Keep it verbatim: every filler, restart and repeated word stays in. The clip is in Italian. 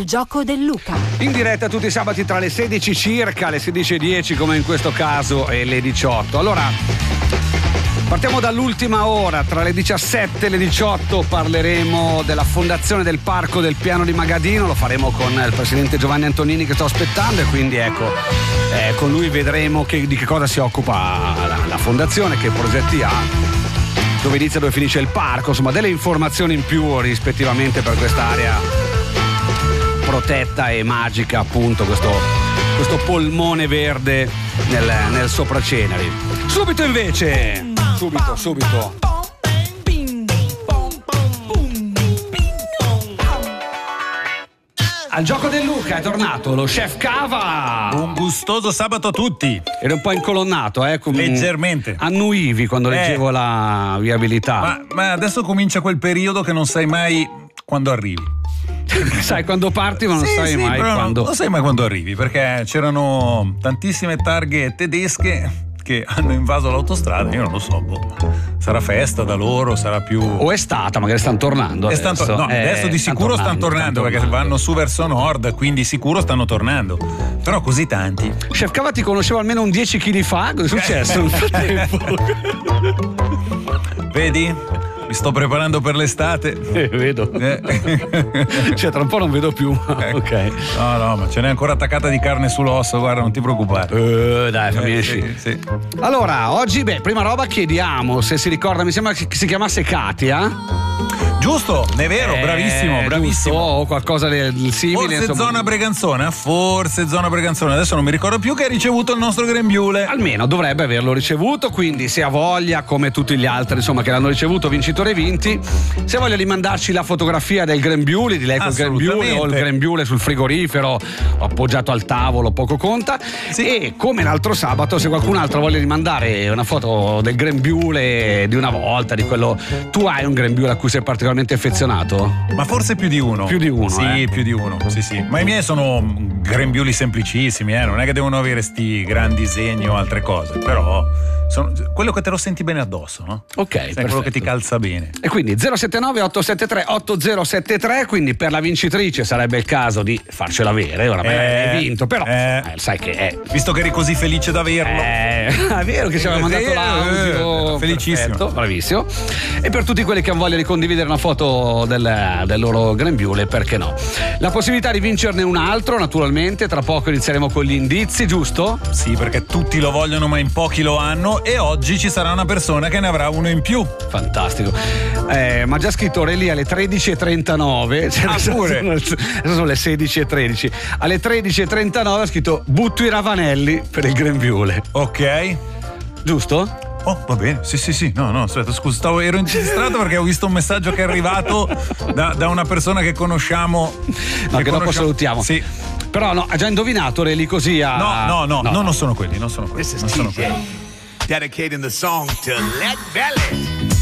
gioco del Luca. In diretta tutti i sabati tra le sedici circa, le sedici e dieci come in questo caso, e le diciotto. Allora, partiamo dall'ultima ora, tra le diciassette e le diciotto parleremo della fondazione del Parco del Piano di Magadino, lo faremo con il presidente Giovanni Antonini che sto aspettando, e quindi ecco, eh, con lui vedremo che, di che cosa si occupa la, la fondazione, che progetti ha, dove inizia e dove finisce il parco, insomma delle informazioni in più rispettivamente per quest'area protetta e magica, appunto, questo, questo polmone verde nel, nel Sopraceneri. Subito invece, subito, subito. Al gioco del Luca è tornato lo chef Cava. Un gustoso sabato a tutti. Ero un po' incolonnato, eh? Come leggermente. Annuivi quando leggevo eh. la viabilità. Ma, ma adesso comincia quel periodo che non sai mai quando arrivi. Sai quando parti, ma non sì, sai sì, mai però quando. Non sai mai quando arrivi, perché c'erano tantissime targhe tedesche che hanno invaso l'autostrada. Io non lo so, boh. Sarà festa da loro, sarà più. O è stata, magari stanno tornando. Adesso, stanno, no, eh, adesso di sicuro stanno tornando, stanno tornando perché tornando. Vanno su verso nord, quindi sicuro stanno tornando. Però così tanti. Chef Cava ti conoscevo almeno un dieci chili fa, cosa è successo nel frattempo? Vedi? Mi sto preparando per l'estate. Eh, vedo. Eh. Cioè, tra un po' non vedo più. Eh. Ok. No, no, ma ce n'è ancora attaccata di carne sull'osso, guarda, non ti preoccupare. Eh, dai, fammi eh, esci. Sì, sì. Allora, oggi, beh, prima roba chiediamo se si ricorda, mi sembra che si chiamasse Katia. Giusto, è vero, eh, bravissimo, bravissimo. O qualcosa del simile. Forse insomma. Zona Breganzona, forse zona Breganzona, adesso non mi ricordo più, che ha ricevuto il nostro grembiule. Almeno dovrebbe averlo ricevuto, quindi se ha voglia, come tutti gli altri, insomma, che l'hanno ricevuto, vincitori vinti, se ha voglia di mandarci la fotografia del grembiule, di lei col grembiule o il grembiule sul frigorifero appoggiato al tavolo, poco conta. Sì. E come l'altro sabato, se qualcun altro ha voglia di mandare una foto del grembiule di una volta, di quello, tu hai un grembiule a cui sei particolarmente affezionato? Ma forse più di uno. Più di uno, Sì, eh? più di uno, sì, sì. Ma i miei sono grembiuli semplicissimi, eh? Non è che devono avere sti gran disegni o altre cose, però sono quello che te lo senti bene addosso, no? Ok, sai, quello che ti calza bene. E quindi zero sette nove otto sette tre otto zero sette tre, quindi per la vincitrice sarebbe il caso di farcela avere, ora eh, hai vinto, però eh, eh, sai che è. Visto che eri così felice d'averlo. Eh, è vero che ci aveva mandato l'audio. Eh, felicissimo. Perfetto, bravissimo. E per tutti quelli che hanno voglia di condividere una foto del, del loro grembiule, perché no? La possibilità di vincerne un altro, naturalmente, tra poco inizieremo con gli indizi, giusto? Sì, perché tutti lo vogliono ma in pochi lo hanno, e oggi ci sarà una persona che ne avrà uno in più. Fantastico. Eh, ma già scritto lì alle tredici e trentanove, cioè ah, pure. Adesso sono le sedici e tredici. Alle tredici e trentanove ha scritto butto i ravanelli per il grembiule. Ok. Giusto? Oh, va bene, sì, sì, sì. No, no, aspetta, scusa, stavo, ero distratto perché ho visto un messaggio che è arrivato da, da una persona che conosciamo. No, che, che conosciamo. dopo salutiamo. Sì. Però no, ha già indovinato Reli così a. No, no, no, no, no, non sono quelli, non sono quelli. Non sono quelli. Dedicating the song to Lead Belly.